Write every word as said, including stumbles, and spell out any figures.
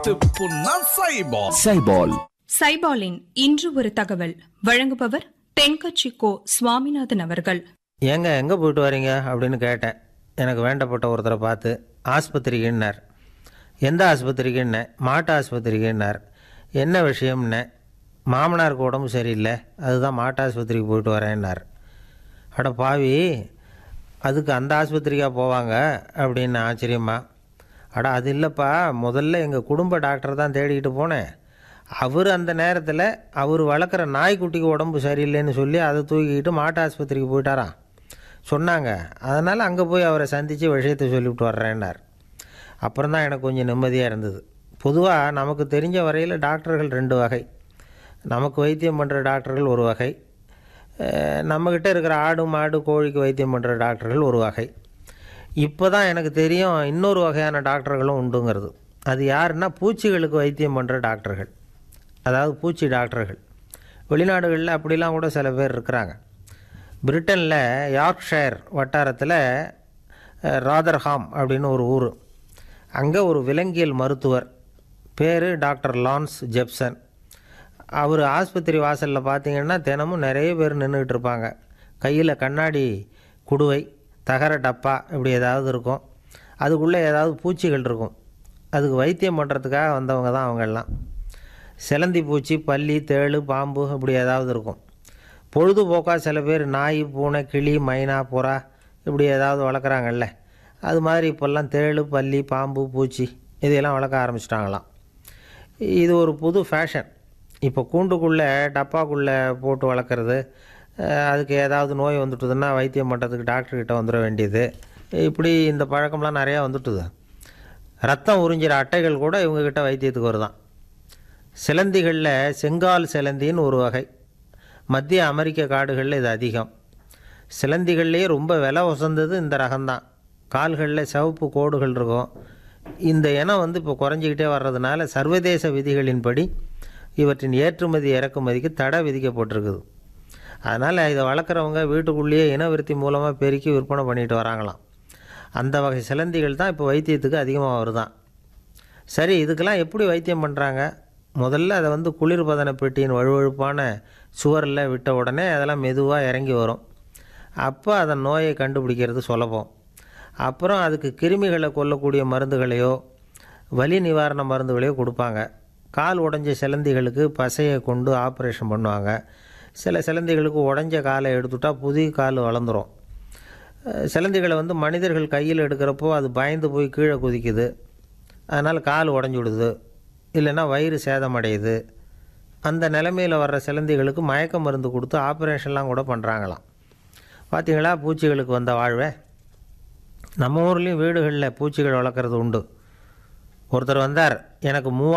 துப்புன்னா சைபால். சைபால். சைபாலின் இன்று ஒரு தகவல் வழங்குபவர் தென்கட்சி கோ சுவாமிநாதன் அவர்கள். ஏங்க எங்கே போயிட்டு வரீங்க அப்படின்னு கேட்டேன். எனக்கு வேண்டப்பட்ட ஒருத்தரை பார்த்து ஆஸ்பத்திரிக்குன்னார். எந்த ஆஸ்பத்திரிக்குன்னே? மாட்டு ஆஸ்பத்திரிக்குன்னார். என்ன விஷயம்னே? மாமனாருக்கு உடம்பு சரியில்லை, அதுதான் மாட்டு ஆஸ்பத்திரிக்கு போயிட்டு வரேன்னார். அட பாவி, அதுக்கு அந்த ஆஸ்பத்திரிக்காக போவாங்க அப்படின்னு ஆச்சரியமா? அட அது இல்லைப்பா, முதல்ல எங்கள் குடும்ப டாக்டர் தான் தேடிக்கிட்டு போனேன். அவர் அந்த நேரத்தில் அவர் வளர்க்குற நாய்க்குட்டிக்கு உடம்பு சரியில்லைன்னு சொல்லி அதை தூக்கிக்கிட்டு மாட்டு ஆஸ்பத்திரிக்கு போயிட்டாராம் சொன்னாங்க. அதனால் அங்கே போய் அவரை சந்தித்து விஷயத்தை சொல்லிவிட்டு வர்றேன்னார். அப்புறம் தான் எனக்கு கொஞ்சம் நிம்மதியாக இருந்தது. பொதுவாக நமக்கு தெரிஞ்ச வரையில் டாக்டர்கள் ரெண்டு வகை. நமக்கு வைத்தியம் பண்ணுற டாக்டர்கள் ஒரு வகை, நம்மக்கிட்ட இருக்கிற ஆடு மாடு கோழிக்கு வைத்தியம் பண்ணுற டாக்டர்கள் ஒரு வகை. இப்போ தான் எனக்கு தெரியும் இன்னொரு வகையான டாக்டர்களும் உண்டுங்கிறது. அது யாருன்னா பூச்சிகளுக்கு வைத்தியம் பண்ணுற டாக்டர்கள், அதாவது பூச்சி டாக்டர்கள். வெளிநாடுகளில் அப்படிலாம் கூட சில பேர் இருக்கிறாங்க. பிரிட்டனில் யார்க்ஷயர் வட்டாரத்தில் ராதர்ஹாம் அப்படின்னு ஒரு ஊர். அங்கே ஒரு விலங்கியல் மருத்துவர் பேர் டாக்டர் லான்ஸ் ஜெப்சன். அவர் ஆஸ்பத்திரி வாசலில் பார்த்திங்கன்னா தினமும் நிறைய பேர் நின்றுக்கிட்டு இருப்பாங்க. கையில் கண்ணாடி குடுவை, தகர டப்பா இப்படி ஏதாவது இருக்கும். அதுக்குள்ளே ஏதாவது பூச்சிகள் இருக்கும். அதுக்கு வைத்தியம் பண்ணுறதுக்காக வந்தவங்க தான் அவங்கெல்லாம். சிலந்தி பூச்சி, பல்லி, தேள், பாம்பு இப்படி ஏதாவது இருக்கும். பொழுதுபோக்காக சில பேர் நாய், பூனை, கிளி, மைனா, புறா இப்படி ஏதாவது வளர்க்குறாங்கல்ல, அது மாதிரி இப்போல்லாம் தேள், பல்லி, பாம்பு, பூச்சி இதையெல்லாம் வளர்க்க ஆரம்பிச்சிட்டாங்களாம். இது ஒரு புது ஃபேஷன். இப்போ கூண்டுக்குள்ளே டப்பாக்குள்ளே போட்டு வளர்க்குறது, அதுக்கு ஏதாவது நோய் வந்துட்டுதுன்னா வைத்தியம் பண்ணுறதுக்கு டாக்டர்கிட்ட வந்துட வேண்டியது, இப்படி இந்த பழக்கம்லாம் நிறையா வந்துட்டுது. ரத்தம் உறிஞ்சிற அட்டைகள் கூட இவங்கக்கிட்ட வைத்தியத்துக்கு வருதான். சிலந்திகளில் செங்கால் சிலந்தின்னு ஒரு வகை. மத்திய அமெரிக்க காடுகளில் இது அதிகம். சிலந்திகள்லேயே ரொம்ப விலை உசந்தது இந்த ரகம்தான். கால்களில் சிவப்பு கோடுகள் இருக்கும். இந்த இனம் வந்து இப்போ குறைஞ்சிக்கிட்டே வர்றதுனால சர்வதேச விதிகளின்படி இவற்றின் ஏற்றுமதி இறக்குமதிக்கு தடை விதிக்கப்பட்டிருக்குது. அதனால் இதை வளர்க்குறவங்க வீட்டுக்குள்ளேயே இனவிருத்தி மூலமாக பெருக்கி விற்பனை பண்ணிட்டு வராங்களாம். அந்த வகை சிலந்திகள் தான் இப்போ வைத்தியத்துக்கு அதிகமாக வருதான். சரி, இதுக்கெல்லாம் எப்படி வைத்தியம் பண்ணுறாங்க? முதல்ல அதை வந்து குளிர்பதன பெட்டியின் வழுவழுப்பான சுவரில் விட்ட உடனே அதெல்லாம் மெதுவாக இறங்கி வரும். அப்போ அதன் நோயை கண்டுபிடிக்கிறது சுலபம். அப்புறம் அதுக்கு கிருமிகளை கொல்லக்கூடிய மருந்துகளையோ வலி நிவாரண மருந்துகளையோ கொடுப்பாங்க. கால் உடஞ்ச சிலந்திகளுக்கு பசையை கொண்டு ஆப்ரேஷன் பண்ணுவாங்க. சில சிலந்திகளுக்கு உடஞ்ச காலை எடுத்துட்டால் புதிய கால் வளர்ந்துடும். சிலந்திகளை வந்து மனிதர்கள் கையில் எடுக்கிறப்போ அது பயந்து போய் கீழே குதிக்குது, அதனால் கால் உடஞ்சி விடுது, இல்லைன்னா வயிறு சேதமடையுது. அந்த நிலைமையில் வர்ற சிலந்திகளுக்கு மயக்க மருந்து கொடுத்து ஆப்ரேஷன்லாம் கூட பண்ணுறாங்களாம். பார்த்திங்களா பூச்சிகளுக்கு வந்த வாழ்வே. நம்ம ஊர்லேயும் வீடுகளில் பூச்சிகள் வளர்க்குறது உண்டு. ஒருத்தர் வந்தார், எனக்கு மூவா